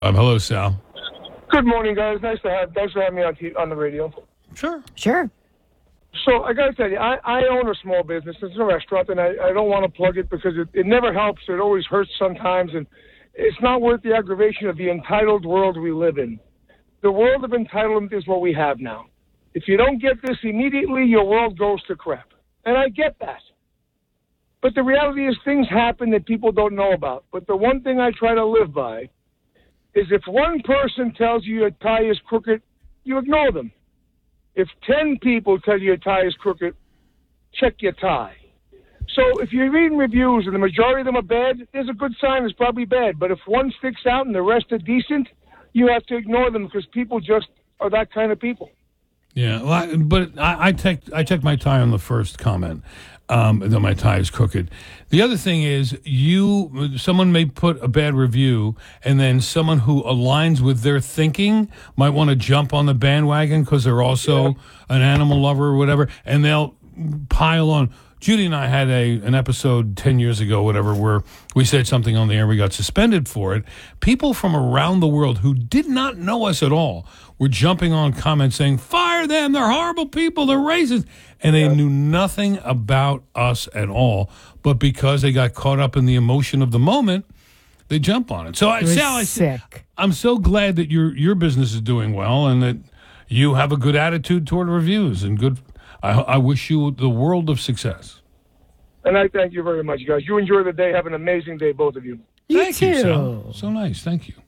Hello, Sal. Good morning, guys. Thanks for having me on the radio. Sure. So I got to tell you, I own a small business. It's a restaurant, and I don't want to plug it because it never helps. It always hurts sometimes, and it's not worth the aggravation of the entitled world we live in. The world of entitlement is what we have now. If you don't get this immediately, your world goes to crap. And I get that. But the reality is things happen that people don't know about. But the one thing I try to live by is if one person tells you your tie is crooked, you ignore them. If 10 people tell you your tie is crooked, check your tie. So if you're reading reviews and the majority of them are bad, there's a good sign it's probably bad. But if one sticks out and the rest are decent, you have to ignore them because people just are that kind of people. Yeah, well, but I checked my tie on the first comment that my tie is crooked. The other thing is someone may put a bad review, and then someone who aligns with their thinking might want to jump on the bandwagon because they're also an animal lover or whatever, and they'll pile on. Judy and I had an episode 10 years ago, whatever, where we said something on the air. We got suspended for it. People from around the world who did not know us at all were jumping on comments saying, fire them, they're horrible people, they're racist. And they knew nothing about us at all. But because they got caught up in the emotion of the moment, they jump on it. So, Sal, I'm so glad that your business is doing well and that you have a good attitude toward reviews and good. I wish you the world of success. And I thank you very much, guys. You enjoy the day. Have an amazing day, both of you. Thank you, Sal. So nice. Thank you.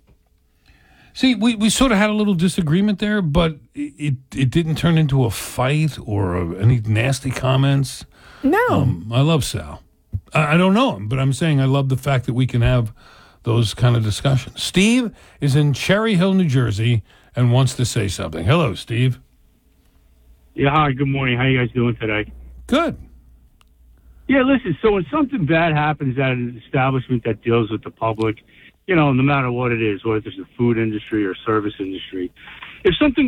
See, we sort of had a little disagreement there, but it didn't turn into a fight or any nasty comments. No. I love Sal. I don't know him, but I'm saying I love the fact that we can have those kind of discussions. Steve is in Cherry Hill, New Jersey, and wants to say something. Hello, Steve. Yeah, hi, good morning. How you guys doing today? Good. Yeah, listen, so when something bad happens at an establishment that deals with the public, no matter what it is, whether it's the food industry or service industry, if something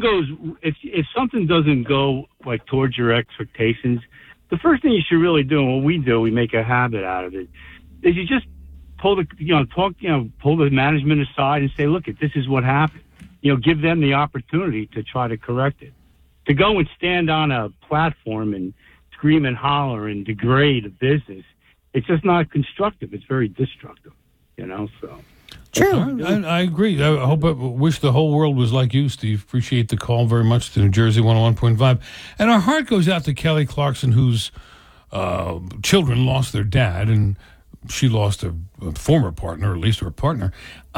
doesn't go like towards your expectations, the first thing you should really do, and what we do, we make a habit out of it, is you just pull the management aside and say, look, this is what happened. Give them the opportunity to try to correct it. To go and stand on a platform and scream and holler and degrade a business, it's just not constructive. It's very destructive, so. True. I agree. I wish the whole world was like you, Steve. Appreciate the call very much to New Jersey 101.5. And our heart goes out to Kelly Clarkson, whose children lost their dad, and she lost a former partner, or at least her partner.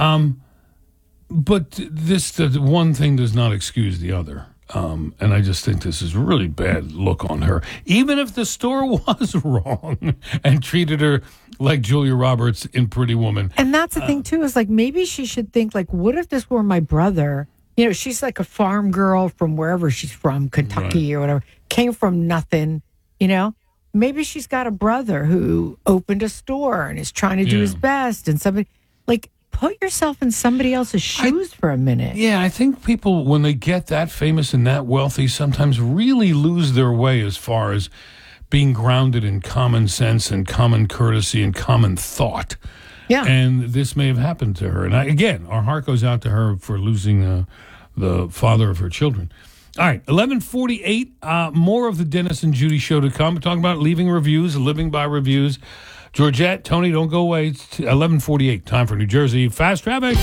But the one thing does not excuse the other. And I just think this is a really bad look on her. Even if the store was wrong and treated her like Julia Roberts in Pretty Woman. And that's the thing, too, is like maybe she should think, like, what if this were my brother? She's like a farm girl from wherever she's from, Kentucky or whatever, came from nothing, Maybe she's got a brother who opened a store and is trying to do his best. And somebody, like, put yourself in somebody else's shoes for a minute. Yeah, I think people, when they get that famous and that wealthy, sometimes really lose their way as far as being grounded in common sense and common courtesy and common thought. Yeah. And this may have happened to her. And again, our heart goes out to her for losing the father of her children. All right, 11:48. More of the Dennis and Judy show to come. We're talking about leaving reviews, living by reviews. Georgette, Tony, don't go away. It's 11:48. Time for New Jersey Fast Traffic.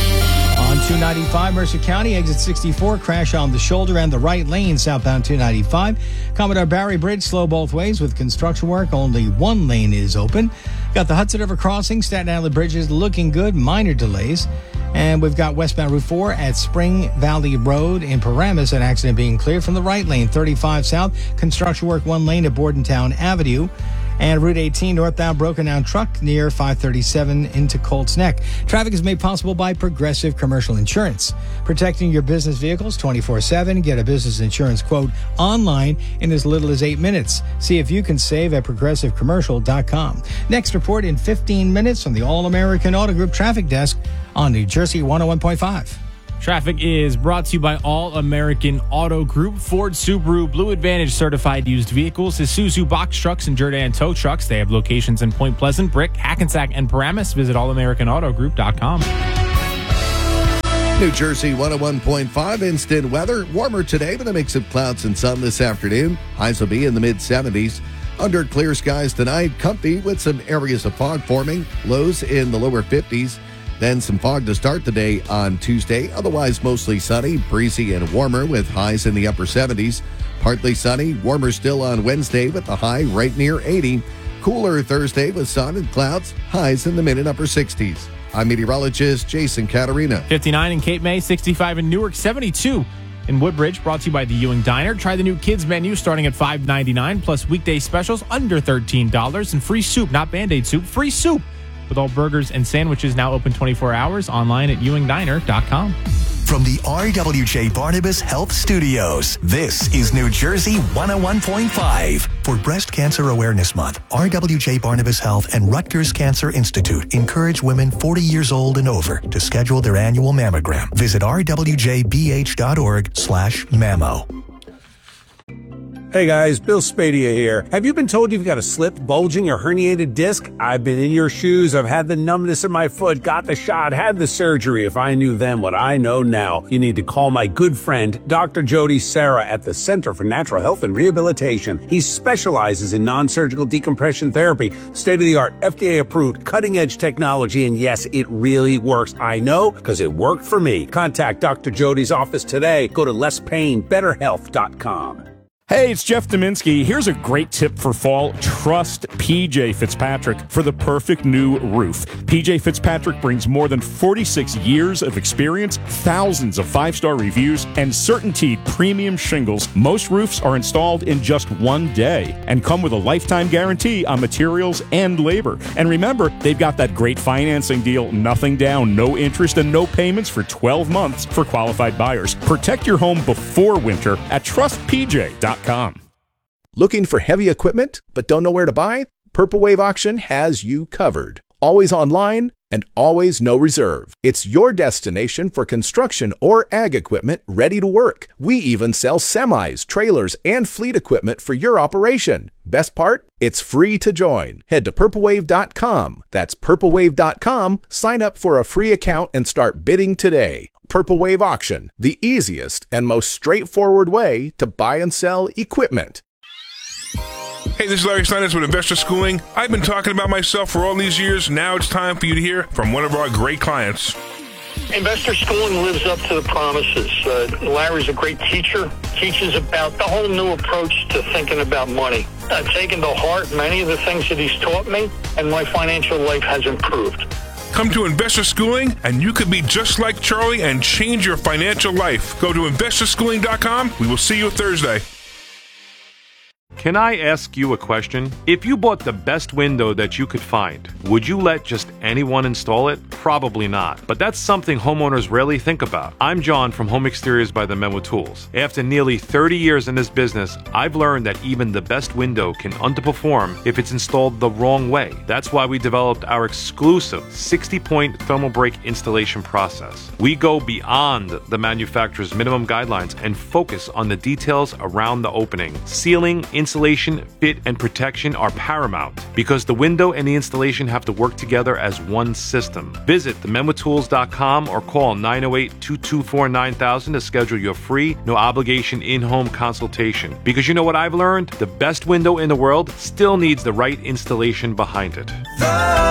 On 295, Mercer County, exit 64, crash on the shoulder and the right lane, southbound 295. Commodore Barry Bridge, slow both ways with construction work. Only one lane is open. Got the Hudson River crossing, Staten Island bridges looking good, minor delays. And we've got westbound Route 4 at Spring Valley Road in Paramus, an accident being cleared from the right lane. 35 south, construction work one lane at Bordentown Avenue. And Route 18 northbound broken down truck near 537 into Colts Neck. Traffic is made possible by Progressive Commercial Insurance. Protecting your business vehicles 24/7. Get a business insurance quote online in as little as 8 minutes. See if you can save at progressivecommercial.com. Next report in 15 minutes from the All-American Auto Group Traffic Desk on New Jersey 101.5. Traffic is brought to you by All American Auto Group. Ford, Subaru, Blue Advantage certified used vehicles, Isuzu box trucks, and Jordan tow trucks. They have locations in Point Pleasant, Brick, Hackensack, and Paramus. Visit allamerican autogroup.com. New Jersey 101.5 instant weather. Warmer today, but a mix of clouds and sun this afternoon. Highs will be in the mid-70s. Under clear skies tonight, comfy with some areas of fog forming. Lows in the lower 50s. Then some fog to start the day on Tuesday. Otherwise, mostly sunny, breezy, and warmer with highs in the upper 70s. Partly sunny, warmer still on Wednesday with the high right near 80. Cooler Thursday with sun and clouds, highs in the mid and upper 60s. I'm meteorologist Jason Caterina. 59 in Cape May, 65 in Newark, 72 in Woodbridge. Brought to you by the Ewing Diner. Try the new kids menu starting at $5.99 plus weekday specials under $13 and free soup, not Band-Aid soup, free soup with all burgers and sandwiches now open 24 hours online at ewingdiner.com. From the RWJ Barnabas Health Studios, this is New Jersey 101.5. For Breast Cancer Awareness Month, RWJ Barnabas Health and Rutgers Cancer Institute encourage women 40 years old and over to schedule their annual mammogram. Visit rwjbh.org/mammo. Hey guys, Bill Spadia here. Have you been told you've got a slipped, bulging, or herniated disc? I've been in your shoes. I've had the numbness in my foot, got the shot, had the surgery. If I knew then what I know now, you need to call my good friend, Dr. Jody Serra at the Center for Natural Health and Rehabilitation. He specializes in non-surgical decompression therapy, state-of-the-art, FDA-approved, cutting-edge technology, and yes, it really works. I know, because it worked for me. Contact Dr. Jody's office today. Go to lesspainbetterhealth.com. Hey, it's Jeff Dominski. Here's a great tip for fall. Trust PJ Fitzpatrick for the perfect new roof. PJ Fitzpatrick brings more than 46 years of experience, thousands of 5-star reviews, and CertainTeed premium shingles. Most roofs are installed in just one day and come with a lifetime guarantee on materials and labor. And remember, they've got that great financing deal, nothing down, no interest, and no payments for 12 months for qualified buyers. Protect your home before winter at trustpj.com. Looking for heavy equipment but don't know where to buy? Purple Wave Auction has you covered. Always online and always no reserve. It's your destination for construction or ag equipment ready to work. We even sell semis, trailers, and fleet equipment for your operation. Best part? It's free to join. Head to purplewave.com. That's purplewave.com. Sign up for a free account and start bidding today. Purple Wave Auction, the easiest and most straightforward way to buy and sell equipment. Hey, this is Larry Steinitz with Investor Schooling. I've been talking about myself for all these years. Now it's time for you to hear from one of our great clients. Investor Schooling lives up to the promises. Larry's a great teacher, teaches about the whole new approach to thinking about money. I've taken to heart many of the things that he's taught me, and my financial life has improved. Come to Investor Schooling, and you could be just like Charlie and change your financial life. Go to investorschooling.com. We will see you Thursday. Can I ask you a question? If you bought the best window that you could find, would you let just anyone install it? Probably not. But that's something homeowners rarely think about. I'm John from Home Exteriors by the Menlo Tools. After nearly 30 years in this business, I've learned that even the best window can underperform if it's installed the wrong way. That's why we developed our exclusive 60-point thermal break installation process. We go beyond the manufacturer's minimum guidelines and focus on the details around the opening. Sealing, insulation, fit, and protection are paramount because the window and the installation have to work together as one system. Visit thememwatools.com or call 908-224-9000 to schedule your free, no obligation in-home consultation. Because you know what I've learned? The best window in the world still needs the right installation behind it.